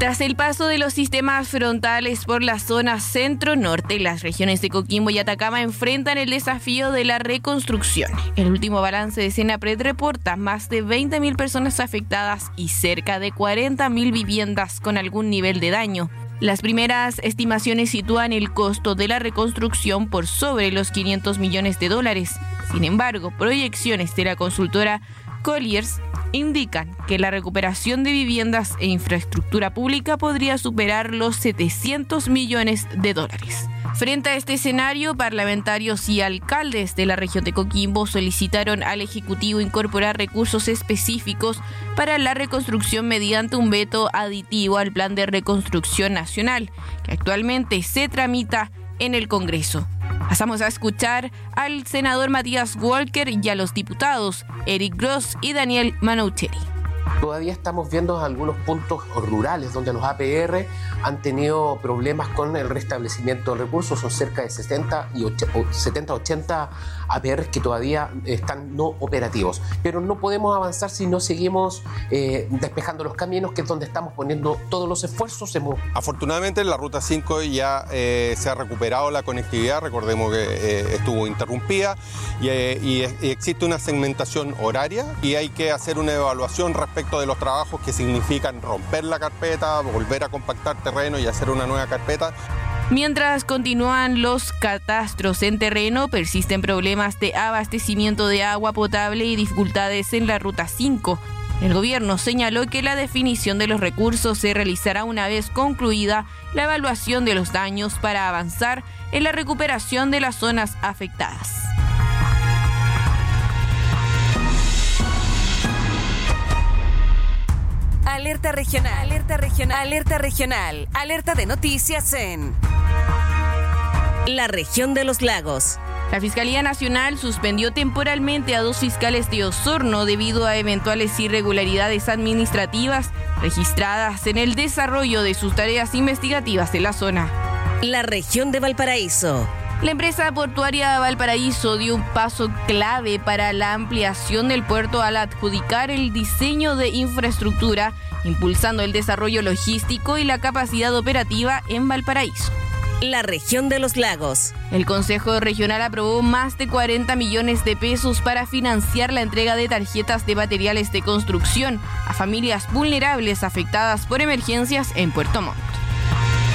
Tras el paso de los sistemas frontales por la zona centro-norte, las regiones de Coquimbo y Atacama enfrentan el desafío de la reconstrucción. El último balance de Senapred reporta más de 20.000 personas afectadas y cerca de 40.000 viviendas con algún nivel de daño. Las primeras estimaciones sitúan el costo de la reconstrucción por sobre los $500 millones. Sin embargo, proyecciones de la consultora Colliers indican que la recuperación de viviendas e infraestructura pública podría superar los $700 millones. Frente a este escenario, parlamentarios y alcaldes de la región de Coquimbo solicitaron al Ejecutivo incorporar recursos específicos para la reconstrucción mediante un veto aditivo al Plan de Reconstrucción Nacional, que actualmente se tramita en el Congreso. Pasamos a escuchar al senador Matías Walker y a los diputados Eric Gross y Daniel Manoucheri. Todavía estamos viendo algunos puntos rurales donde los APR han tenido problemas con el restablecimiento de recursos. Son cerca de 70-80 APR que todavía están no operativos. Pero no podemos avanzar si no seguimos despejando los caminos, que es donde estamos poniendo todos los esfuerzos. Afortunadamente en la Ruta 5 ya se ha recuperado la conectividad. Recordemos que estuvo interrumpida y existe una segmentación horaria y hay que hacer una evaluación respecto de los trabajos que significan romper la carpeta, volver a compactar terreno y hacer una nueva carpeta. Mientras continúan los catastros en terreno, persisten problemas de abastecimiento de agua potable y dificultades en la Ruta 5. El gobierno señaló que la definición de los recursos se realizará una vez concluida la evaluación de los daños para avanzar en la recuperación de las zonas afectadas. Alerta regional, alerta regional, alerta regional, alerta de noticias en la región de los lagos. La Fiscalía Nacional suspendió temporalmente a 2 fiscales de Osorno debido a eventuales irregularidades administrativas registradas en el desarrollo de sus tareas investigativas en la zona. La región de Valparaíso. La empresa portuaria Valparaíso dio un paso clave para la ampliación del puerto al adjudicar el diseño de infraestructura, impulsando el desarrollo logístico y la capacidad operativa en Valparaíso. La región de los lagos. El Consejo Regional aprobó más de 40 millones de pesos para financiar la entrega de tarjetas de materiales de construcción a familias vulnerables afectadas por emergencias en Puerto Montt.